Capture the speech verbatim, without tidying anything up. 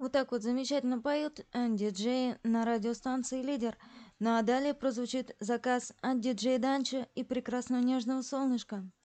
Вот так вот замечательно поют э, диджеи на радиостанции «Лидер». Ну а далее прозвучит заказ от диджея Данча и прекрасного нежного солнышка.